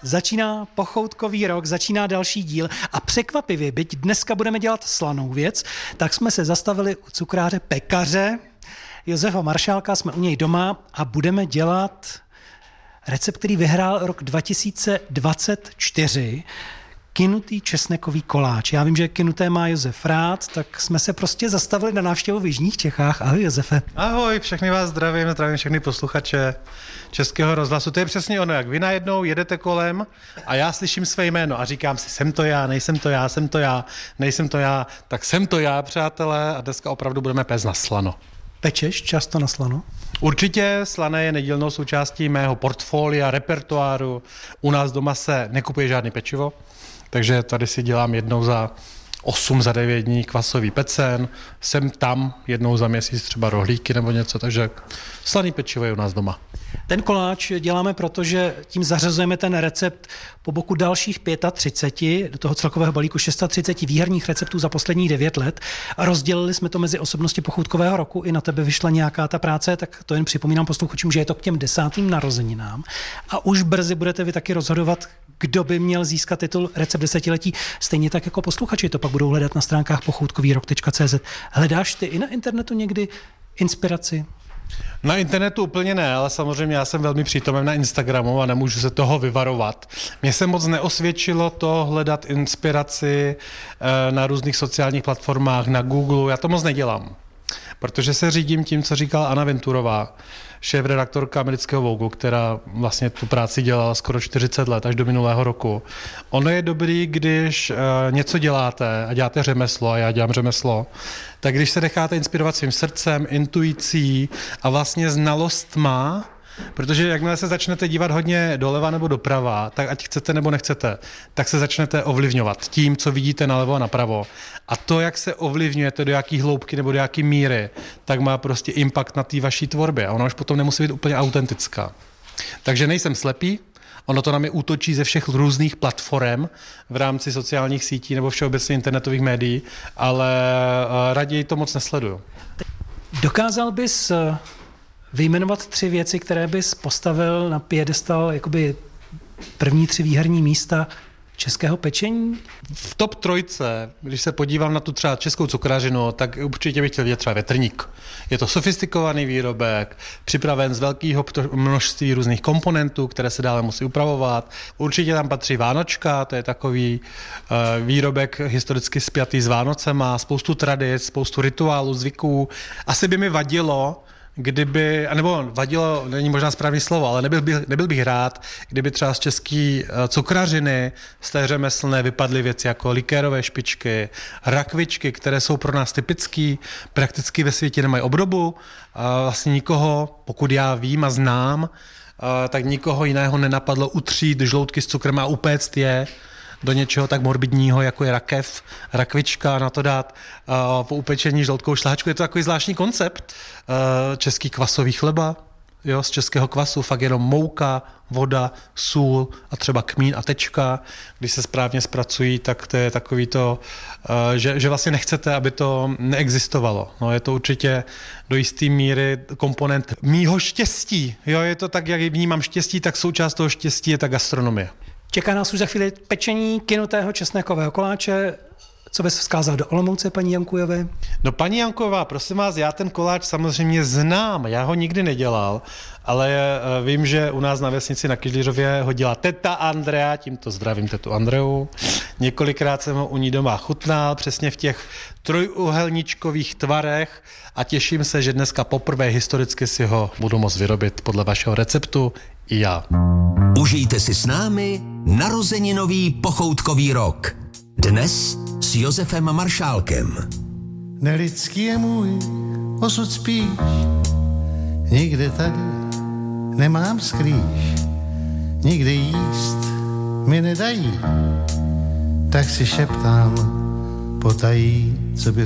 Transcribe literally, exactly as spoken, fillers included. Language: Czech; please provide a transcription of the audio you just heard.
Začíná pochoutkový rok, začíná další díl a překvapivě, byť dneska budeme dělat slanou věc, tak jsme se zastavili u cukráře pekaře Josefa Maršálka, jsme u něj doma a budeme dělat recept, který vyhrál rok dva tisíce dvacet čtyři, kynutý česnekový koláč. Já vím, že kynuté má Josef rád, tak jsme se prostě zastavili na návštěvu v jižních Čechách. Ahoj, Josefe. Ahoj, všechny vás zdravím, zdravím všechny posluchače Českého rozhlasu. To je přesně ono, jak vy najednou jedete kolem a já slyším své jméno a říkám si, jsem to já, nejsem to já, jsem to já, nejsem to já, tak jsem to já, přátelé, a dneska opravdu budeme péct na slano. Pečeš často na slano? Určitě, slané je nedílnou součástí mého portfolia, repertoáru. U nás doma se nekupuje žádný pečivo, takže tady si dělám jednou za osm, za devět dní kvasový pecen, jsem tam jednou za měsíc třeba rohlíky nebo něco, takže slaný pečivo je u nás doma. Ten koláč děláme proto, že tím zařazujeme ten recept po boku dalších třicet pět, do toho celkového balíku třicet šest výherních receptů za posledních devět let. A rozdělili jsme to mezi osobnosti pochoutkového roku, i na tebe vyšla nějaká ta práce, tak to jen připomínám posluchačům, že je to k těm desátým narozeninám. A už brzy budete vy taky rozhodovat, kdo by měl získat titul Recept desetiletí. Stejně tak jako posluchači to pak budou hledat na stránkách pochoutkovýrok tečka cé zet. Hledáš ty i na internetu někdy inspiraci? Na internetu úplně ne, ale samozřejmě já jsem velmi přítomen na Instagramu a nemůžu se toho vyvarovat. Mně se moc neosvědčilo to hledat inspiraci na různých sociálních platformách, na Google, já to moc nedělám. Protože se řídím tím, co říkala Anna Venturová, šéfredaktorka amerického Vogue, která vlastně tu práci dělala skoro čtyřicet let, až do minulého roku. Ono je dobrý, když uh, něco děláte a děláte řemeslo, a já dělám řemeslo, tak když se necháte inspirovat svým srdcem, intuicí a vlastně znalostma, protože jakmile se začnete dívat hodně doleva nebo doprava, tak ať chcete nebo nechcete, tak se začnete ovlivňovat tím, co vidíte nalevo a napravo. A to, jak se ovlivňujete, do jaký hloubky nebo do jaký míry, tak má prostě impact na té vaší tvorbě. A ona už potom nemusí být úplně autentická. Takže nejsem slepý, ono to na mě útočí ze všech různých platform v rámci sociálních sítí nebo všeobecně internetových médií, ale raději to moc nesleduju. Dokázal bys vyjmenovat tři věci, které bys postavil na piedestal, jakoby první tři výherní místa českého pečení? V top trojce, když se podívám na tu třeba českou cukrařinu, tak určitě bych chtěl vidět třeba Větrník. Je to sofistikovaný výrobek, připraven z velkého množství různých komponentů, které se dále musí upravovat. Určitě tam patří Vánočka, to je takový uh, výrobek historicky spjatý s Vánocema, spoustu tradic, spoustu rituálů, zvyků. Asi by mi vadilo, kdyby, nebo vadilo, není možná správný slovo, ale nebyl bych, nebyl bych rád, kdyby třeba z české cukrařiny, z té řemeslné vypadly věci jako likérové špičky, rakvičky, které jsou pro nás typický, prakticky ve světě nemají obdobu. Vlastně nikoho, pokud já vím a znám, tak nikoho jiného nenapadlo utřít žloutky s cukrem a upéct je do něčeho tak morbidního, jako je rakev, rakvička, na to dát uh, po upečení žloutkovou šláčku. Je to takový zvláštní koncept. Uh, český kvasový chleba, jo, z českého kvasu, fakt jenom mouka, voda, sůl a třeba kmín a tečka. Když se správně zpracují, tak to je takový to, uh, že, že vlastně nechcete, aby to neexistovalo. No, je to určitě do jisté míry komponent mýho štěstí. Jo, je to tak, jak vnímám štěstí, tak součást toho štěstí je ta gastronomie. Čeká nás už za chvíli pečení kynutého česnekového koláče. Co bys vzkázal do Olomouce, paní Jankujové? No paní Janková, prosím vás, já ten koláč samozřejmě znám, já ho nikdy nedělal, ale vím, že u nás na vesnici na Kyžlířově ho dělá teta Andrea, tímto zdravím tetu Andreu. Několikrát jsem ho u ní doma chutnal, přesně v těch trojuhelníčkových tvarech a těším se, že dneska poprvé historicky si ho budu moct vyrobit podle vašeho receptu i já. Užijte si s námi narozeninový pochoutkový rok. Dnes s Josefem Maršálkem. Nelidský je můj osud spíš, nikde tady nemám skrýš, nikde jíst mi nedají, tak si šeptám potají, co by